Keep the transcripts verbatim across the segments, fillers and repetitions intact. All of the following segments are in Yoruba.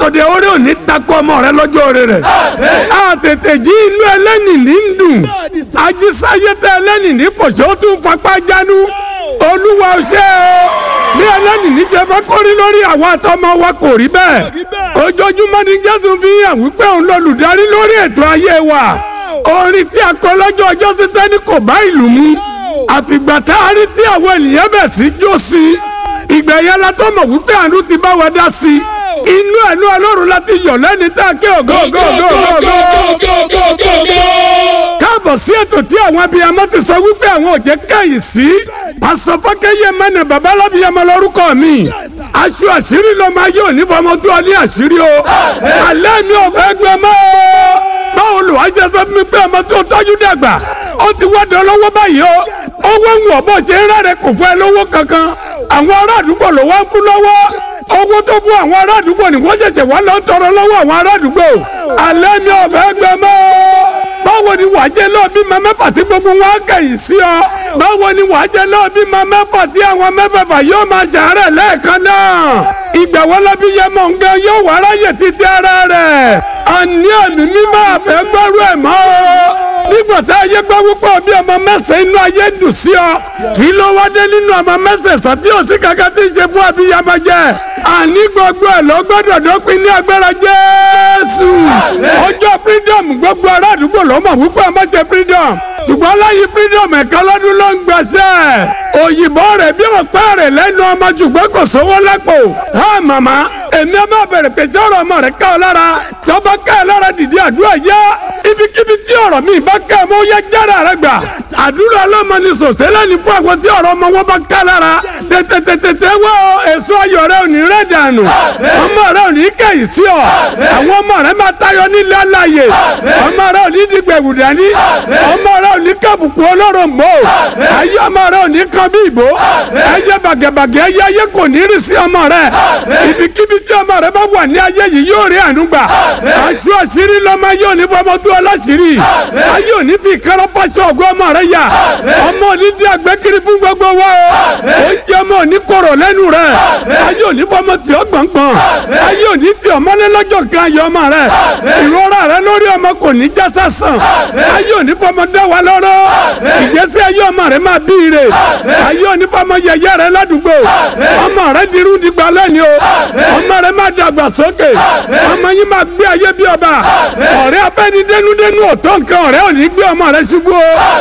ọ̀dẹ̀ orí òní takọ ọmọ rẹ lọ́jọ́ orí rẹ̀. a tètè jí inú ẹlẹ́nì ní ń dùn ajísáyé tẹ ẹlẹ́nì ní pòṣó tún fapá jánu. olúwa ṣe o bí ẹlẹ́nì ní jẹ́ fẹ́ kórí lórí àwọn àtọmọ wa kò rí bẹ́ẹ̀. ojoojúmọ́ ni jésù fi hàn wípé òun lolùdarí lórí ètò ayé wa. orin tí a kọ lọ́jọ́ ọjọ́ sí tẹ́ni kò bá ìlú mu àfìgbà tá a rí tí àwọn ènìyàn bẹ̀ sí jó sí ìgbà yẹn la tó mọ̀ wípé àánú ti bá wa dá sí inú ẹ̀nu ọlọ́run láti yọ̀ lẹ́ni tá a ké ògo ògo ògo ògo. káàbọ̀ sí ètò tí àwọn abiyamọ ti sọ wípé àwọn òjẹ́ kẹ́yìn sí pásọ fákẹ́yẹ mẹ́nà bàbá alábiyamọ lórúkọ mi aṣọ àṣírí ló máa yóò ní fọmọ tó ọ ní àṣírí o alẹ́ mi ò fẹ́ gbẹ mọ́ o báwo lò wá ṣe sọ fún mi pé ọmọ tó tọ́jú dàgbà ó ti wá dán lọ́wọ́ báyìí o owó ń wọ̀ bó ṣe ń rárẹ̀ kò fún ẹ lówó kankan àwọn ará àdúgbò ló wá ń fún lọ́wọ́ owó tó fún àwọn ará àdúgbò ni wọ́n ṣẹ̀ṣẹ̀ wá lọ tọrọ lọ́wọ́ àwọn ará àdúgbò alẹ́ mi ò fẹ́ gbẹ mọ́ báwo ni wàá jẹ́ lọ́ọ́ bí máa mẹ́fà tí gbogbo wọn á kẹ̀yìn sí ọ báwo ni wàá jẹ́ lọ́ọ́ bí máa mẹ́fà tí àwọn mẹ́fẹ̀fà yóò máa ṣàárẹ̀ lẹ́ẹ̀kan náà ìgbà wọn lọ́bí yẹn mọ̀ nǹkan yóò wá ráyè títí ara rẹ̀ àní ẹ̀mí mímọ́ àfẹ́ gbọ́rú ẹ̀ mọ́ o nígbà tá a yẹ gbọ́ wípé bí ọmọ mẹ́sàn-án inú ayé ń dùn sí ọ kí ló wá dé nínú ọmọ mẹ́sàn-án tí ò sí kankan tí ń ṣe fún abiyamọ jẹ àní gbogbo ẹ̀ ló gbọ́dọ̀ dópin ní agbára Jésù ọjọ́ freedom gbogbo ará àdúgbò ló mọ̀ wípé ọmọ ṣe freedom ṣùgbọ́n láyé freedom ẹ̀ka lọ́dún ló ń gbàṣẹ́ òyìnbó rẹ̀ bí ọ̀pá rẹ̀ lẹ́nu ọmọ ṣùgbọ́n kò sówó lápò ha màmá èmi ọmọ bẹ̀rẹ̀ pé sọ̀rọ̀ ọmọ rẹ̀ ká ọ lára tọ́ba ká ẹ lára dìde àdúrà yá ibikíbi tí ọ̀rọ̀ mi bá ká ẹ mọ́ yẹ jára rẹ gbà àdúrà ọlọ́mọ ni sòsẹ́ lẹ́ni fún àwọn tí ọ̀rọ̀ ọmọ wọn bá ká lára tètètètè wá ọ èso ayọ̀ rẹ ò ní rẹ̀ dànù ọmọ rẹ ò ní kẹ̀yìn sí ọ àwọn ọmọ rẹ máa tayọ nílé aláyè ọmọ rẹ ò ní dìgbẹ̀wù dání ọmọ rẹ ò ní kàbùkù ọlọ́rọ̀ mọ́ ayé ọmọ rẹ ò ní kan bí ìbò ayé bàgẹ̀bàgẹ̀ ayé ayé kò ní rí sí ọmọ rẹ ibikíbi tí ọmọ rẹ bá wà ní ayé yìí yóò rí àánú gbà aṣọ àṣírí lọ́mọ yóò ní fọmọ tó ọlọ́ṣírí ayé ò ní fi kárọ́fàṣọ ọ̀gọ́ ọmọ rẹ yà ọmọ ò ní dí àgbẹ́kiri fún gbogbo wa o oúnjẹ ọmọ ò ní kọ̀rọ̀ lẹ́nu rẹ ayé ò ní fọmọ tí ó gbọ̀ngbọ̀n ayé ò ní tí ọmọlé lọ́jọ́ kan ayé ọmọ rẹ ìrora rẹ lórí ọmọ kò ní já sásàn ayé ò ní fọmọ dá wa lọ́rọ́ ìgbésí ayé ọmọ rẹ máa bí ire ayé ò ní fọmọ yẹyẹ rẹ ládùúgbò ọmọ rẹ dirú dìgbà lẹ́ni o ọmọ rẹ máa dàgbà sókè ọmọ yín máa gbé ayé bí ọba ọ̀rẹ́ afẹ́ni dénúdénú ọ̀tọ̀ nǹkan ọ̀rẹ́ ò ní gbé ọmọ rẹ ṣubú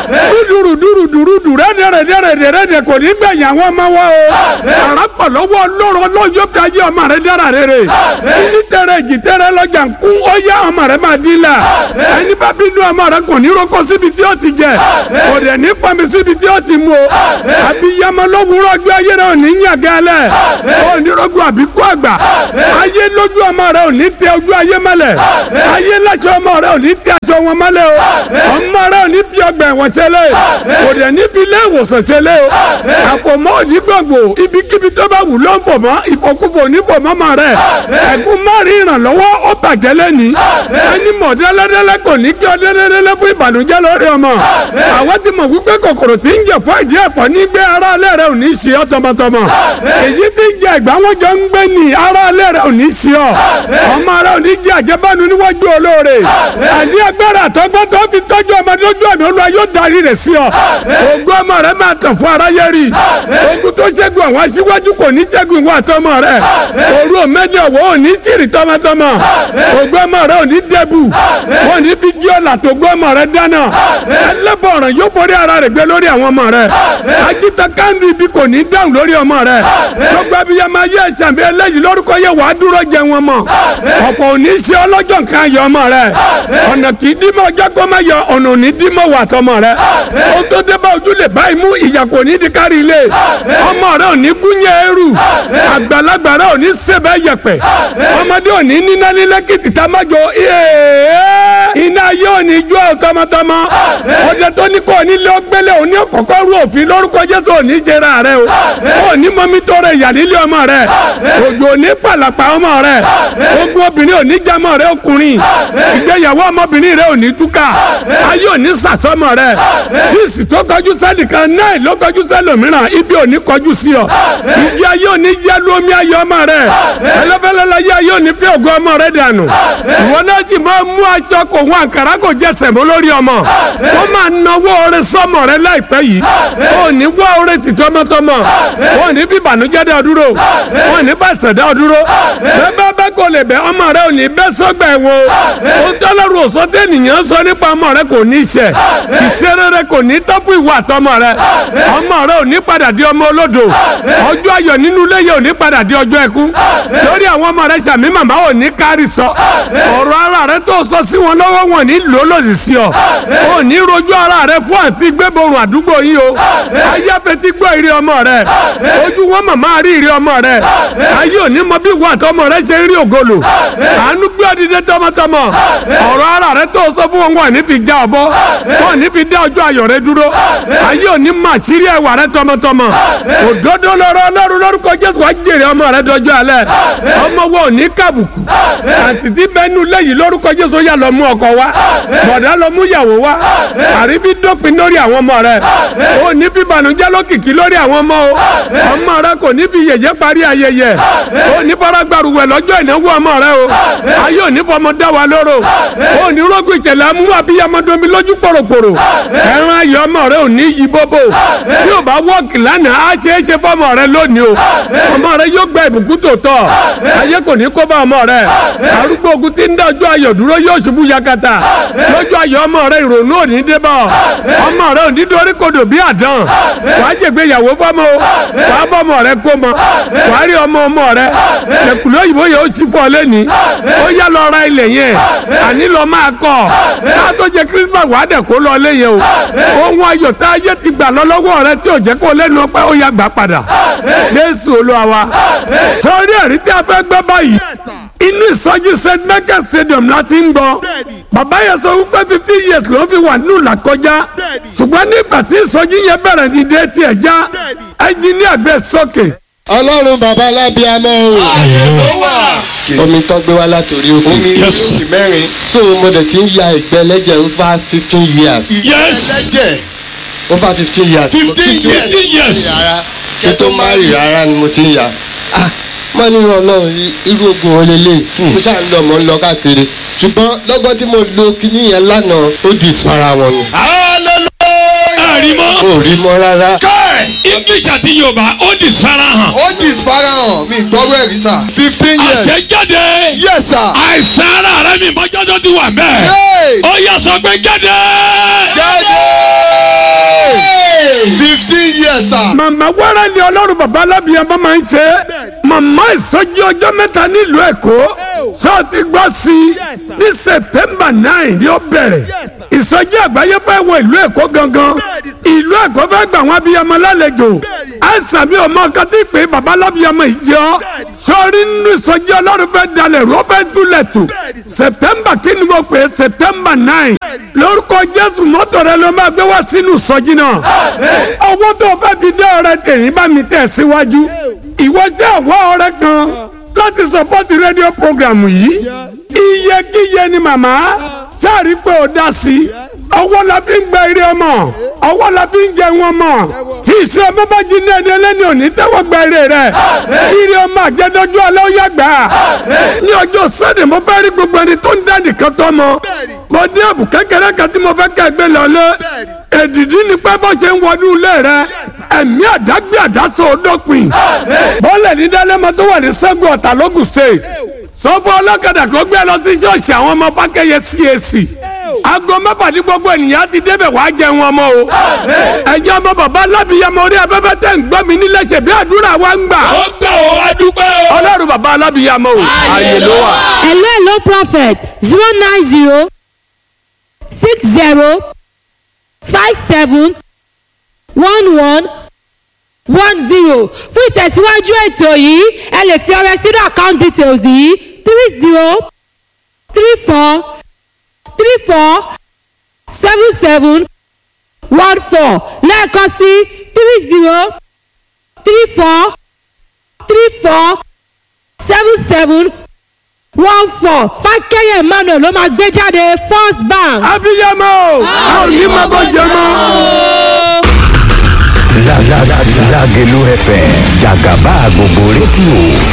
o dúdúrú dúrú dúrú dúrú rẹ́dẹ̀rẹ̀dẹ̀rẹ̀dẹ̀ kò ní gbẹ̀yìn àwọn ọmọ wa o àràpọ̀ lọ́wọ́ ọlọ́run ọlọ́run yóò fi ayé ọmọ rẹ dára rere ní tẹ̀rẹ̀ èjì tẹ̀rẹ̀ lọ́jà ń kún ó yá ọmọ rẹ máa dín la ẹni bá bínú ọmọ rẹ kò ní roko síbi tí ó ti jẹ kò dẹ̀ ní pọnmi síbi tí ó ti mu o àbíyamọ lówùúrọ̀ ọjọ́ ayé rẹ ò ní yàgẹ́lẹ̀ ò ní rogun àbíkú àgbà ayé lójú ọmọ rẹ ò ní tẹ ojú ayé mọ́lẹ̀ ayé láṣọ ọmọ rẹ ò ní tẹ aṣọ wọn mọ́lẹ̀ o ọmọ rẹ ò ní fi ọgbà ẹ̀wọ̀n ṣẹlẹ̀ kò dẹ̀ ní fi ilé ìwòsàn ṣẹlẹ̀ o àfòmọ́ òní gbòǹgbò ibikíbi tó bá wù ló ń fòmọ́ ìfòkúfò ní fòmọ́ mọ́ rẹ ẹ̀kún mọ́rin ìrànlọ́wọ́ ó bàjẹ́ lẹ́ni ẹni mọ̀ dẹ́lẹ́dẹ́lẹ́ kò ní kí ọ dẹ́lẹ́dẹ́lẹ́ fún ìbànújẹ́ lórí ọmọ àwọn ti mọ̀ wípé kòkòrò tí ń jẹ fún ìdí ẹ̀fọ́ ní gbé ara alẹ́ rẹ ò ní ṣe ọ́ tọmọtọmọ èyí tí ń jẹ ìgbà wọn jọ ń gbé ní ara alẹ́ rẹ ò ní ṣe ọ́ ọmọ rẹ ò ní jẹ àjẹbánu níwájú olóore àdí agbára àtọgbọ́n tó fi tọ́jú ọmọ lójú ẹ̀mí olúwa yóò darí rẹ̀ sí ọ ògo ọmọ rẹ máa tàn fún aráyé rí ogun tó ṣẹ́gun àwọn aṣíwájú kò ní ṣẹ́gun ìwọ àtọmọ rẹ òru òmẹ́dẹ̀ ọ̀wọ́ ò ní ṣìrì tọmọtọmọ ògo ọmọ rẹ ò ní dẹ́bù wọn ní fi jí ọ̀là tó gbọ́ ọmọ rẹ dáná ẹlẹ́bọ̀ ọ̀ràn yóò forí ara rẹ̀ gbé lórí àwọn ọmọ rẹ ajíta kándù ibi kò ní dáhùn lórí ọmọ rẹ gbogbo abiyamọ ayé ẹ̀ṣàmì eléyìí lórúkọ yẹ wàá dúró jẹ wọn mọ ọ̀pọ̀ ò ní ṣe ọlọ́jọ́ nǹkan ayọ̀ ọmọ rẹ ọ̀nà kì í dímọ̀ ọjọ́ kó má yọ ọ̀nà ò ní dímọ̀ wà tọmọ rẹ ohun tó dé bá ojú lè báyìí mú ìyà kò ní di kárí ilé ọmọ rẹ ò ní gúnyẹ eru àgbàlagbà rẹ ò ní sèbẹ yẹpẹ ọmọdé ò ní níná nílé lẹ́kìtì tamájọ iná yóò ní jó tọmọtọmọ ọdẹ tó ní kò ní lọ gbélé òní ọkọ̀ọ̀kọ̀ rú òfin lórúkọ Jésù òní jẹra rẹ o òní mọ́mí tó rẹ ìyá nílé ọmọ rẹ òjò òní pàlàpà ọmọ rẹ ogun obìnrin òní jámọ́ rẹ ọkùnrin ìgbéyàwó ọmọbìnrin rẹ òní túkà ayé òní sàsọmọ rẹ sísì tó kọjú sẹ́nìkan náà ló kọjú sẹ́lòmíràn ibi òní kọjú sí ọ ìdí ayé òní jẹ́ lómi ayé ọmọ rẹ ẹlẹ́fẹ́lẹ́lẹ́ ayé ayé òní fi ògo ọmọ rẹ dànù ìwọ náà sì máa mú aṣọ kò wọn àkàrà kò jẹsẹ̀ mọ́ lórí ọmọ wọ́n máa náwó oore sọ́mọ rẹ láìpẹ́ yìí ó ní wá oore tì tọmọtọmọ wọ́n ní fi ìbànújẹ́ dá ọ dúró wọ́n ní bá ṣẹ̀dá ọ dúró bẹ́ẹ̀ bẹ́ẹ̀ kò lè bẹ́ ọmọ rẹ ò ní bẹ́ sọ́gbà ẹ̀wọ̀n o tọ́lọ́rù òsọ́tẹ́ ènìyàn sọ nípa ọmọ rẹ kò ní ṣẹ ìṣeré rẹ kò ní tọ́ fún ìwà àtọmọ rẹ ọmọ rẹ ò ní padà di ọmọ olódo ọjọ́ ayọ̀ nínú ilé yẹ ò ní padà di ọjọ́ ẹkún lórí àwọn ọmọ rẹ sàmí màmá ò ní kárí sọ ọ̀rọ̀ ara rẹ tó sọ sí wọn lọ́wọ́ wọn ní lò lòdì sí ọ ò ní rojú ara rẹ fún àti gbẹ́bọ̀rùn àdúgbò yìí o ayáfẹ́ ti gbọ́ ìrì ọmọ rẹ ojú wọn màmá rí ìrì ọmọ rẹ ayé ò ní mọ bí ìwà àtọmọ rẹ ṣe ń rí ògolo àánú gbé ọdídé tọmọtọmọ ọ̀rọ̀ ara rẹ tó sọ fún wọn wọn ní fi já ọbọ wọn ní fi dá ọjọ́ ayọ̀ rẹ dúró ayé ò ní máa ṣírí ẹwà rẹ tọmọtọmọ òdodo lọ́rọ̀ Ọlọ́run lórúkọ Jésù wàá jèrè ọmọ rẹ dọjọ́ alẹ́ ọmọ wọn ò ní kàbùkù àtìtì bẹnu lẹ́yìn lórúkọ Jésù yà lọ mú ọkọ wa bọ̀dá lọ mú ìyàwó wa àrífi dópin lórí àwọn ọmọ rẹ ò ní fi bànújẹ́ lókìkí lórí àwọn ọmọ o ọmọ rẹ kò ní fi yẹ̀yẹ́ parí ayẹyẹ ò ní faragbàrúwẹ̀ lọ́jọ́ ìnáwó ọmọ rẹ o ayé ò ní fọmọ dá wa lóró ò ní rọ́gùn ìṣẹ̀lẹ̀ amú abiyamọdomi lójú pòròpòrò ẹran ayọ̀ ọmọ rẹ ò ní yí bóbó tí ò bá wọ́ọ̀kì lánàá á ṣe é ṣe fọmọ rẹ lónìí o ọmọ rẹ yóò gba ìbùkún tòótọ́ ayé kò ní kó bá ọmọ rẹ arúgbó ogun tí ń dá ọjọ́ ayọ̀ dúró yóò ṣubú yakata lójú ayọ̀ ọmọ rẹ ìrònú ò ní dé bá ọ ọmọ rẹ ò ní dorí kodò bí àdán wàá jẹ̀gbéyàwó fọmọ o wàá bọ́mọ rẹ kó mọ wàá rí ọmọ ọmọ rẹ lẹ́kùnlé òyìnbó yẹn ó sì fọ́ lẹ́ni ó yá lọ ra ilẹ̀ yẹn àní lọ máa kọ́ ká tó jẹ Christmas wàá dẹ̀ kó lọ lé yẹn o ohun ayọ̀ tá ayé ti gbà lọ lọ́wọ́ rẹ tí ò jẹ́ kó lẹ́nu ọpẹ́ ó yá gbà padà Jésù Olúwa wa sọ́ọ́rí ẹ̀rí tí a fẹ́ gbọ́ báyìí inú ìsọjí Saint Michael Stadium láti ń bọ̀ bàbá yẹn sọ wípé fifty years ló fi wà nínú làkọjá ṣùgbọ́n nígbà tí ìsọjí yẹn bẹ̀rẹ̀ ní dé tiẹ̀ já ẹnjìníà gbé sókè. Ọlọ́run bàbá alábíàmọ́ o. ààyè tó wà. omi tó gbé wá látòrí òkè. omi oṣù mẹ́rin. so mo dẹ̀ ti ń ya ìgbẹ́ lẹ́jẹ̀ over fifteen years. yes. lẹ́jẹ̀. over fifteen years. fifteen years. fifteen years. kí tó má rí rárá ni mo ti ń ya. ah mo ní Ọlọ́run irú ogun wọn lélẹ̀ mo ṣáà ń lọ mo ń lọ káàkiri ṣùgbọ́n lọ́gọ́ tí mo lo kinní yẹn lánàá ó di ìsọra wọn ni. hallelujah. rí mọ́. kò rí mọ́ rárá. English àti Yorùbá ó di farahàn. ó di farahàn mi gbọ́rọ̀ ẹ̀rí sà. fifteen years. àṣẹjáde. yes sir. àìsàn ara rẹ mi mọ́jọ́jọ́ ti wà mẹ́ẹ̀. ó yá sọ pé jáde. jáde. fifteen years sir. màmá wẹ́rẹ́ ni Ọlọ́run bàbá alábìyàmọ́ máa ń ṣe màmá ìsọjí ọjọ́ mẹ́ta nílùú Èkó ṣó ti gbọ́ sí i ní September nine ni ó bẹ̀rẹ̀ ìsọjí àgbáyé fẹ́ wọ ìlú Èkó gangan ìlú Èkó fẹ́ gbà wọ́n abiyamọ lálejò àìsàn mi ò mọ nǹkan tí pé bàbá alábìyamọ ìjọ sọrí nínú ìsọjí Ọlọ́run fẹ́ dalẹ̀ rú ó fẹ́ túlẹ̀ tù September kí ni mo pè é September nine lórúkọ Jésù mọ́tò rẹ ló máa gbé wá sínú ìsọjí náà owó tó fẹ́ fi dé ọrẹ tèyí bá mi tẹ̀ síwájú ìwọ jẹ́ àwọ̀ ọrẹ kan láti sọpọ́tì rédíò programu yìí iyekíye ni màmá sáàrí pé ó dá sí i ọwọ́ la fi ń gba eré ọmọ ọwọ́ la fi ń jẹun ọmọ tí ìṣe ọmọ bá jí ní ẹni ẹlẹ́ni òní tẹ́wọ́ gba eré rẹ̀ eré ọmọ àjẹdọ́jú alẹ́ ó yá gbà á ní ọjọ́ sẹ́ni mo fẹ́ rí gbogbo ẹni tó ń dá nìkan tọ́ mọ mo ní àbù kékeré kan tí mo fẹ́ ká ẹgbẹ́ lọ lé èdìdí ni pé bó ṣe ń wọnú ilé rẹ ẹ̀mí àdágbé àdásọ ọdọ́pin bọ́ọ̀lù ní dálẹ́mọ tó wà ní Ṣẹ́gun Ọ̀tà lógùn state sọ fún ọlọ́kadà kó gbé lọ sí ṣọ́ọ̀ṣì àwọn ọmọ Fákẹ́yẹ C A C aago mẹ́fà ní gbogbo ènìyàn ti débẹ̀ wá jẹun ọmọ o ẹ̀yin ọmọ bàbá alábìyamọ orí afẹ́fẹ́ tẹ̀ ń gbọ́ mi nílé ṣe bí àdúrà wa ń gbà. ó gbà ó wá dúpẹ́ o. Ọlọ́run bàbá alábìyamọ o ààyè ló wà. hello hello prophet zero nine zero six zero five seven one one one zero fún ìtẹ̀síwájú ètò yìí ẹ lè fi ọrẹ sínú account details yìí three zero three four three four seven seven one four lẹ́ẹ̀kan sí three zero three four three four seven seven one four Fákẹ́yẹ Emmanuel ló máa gbé jáde First Bank. abiyamọ a ò ní máa bọ́ jẹ mọ́. Lágẹ̀lú F M jàgàbá gbogbo rédíò.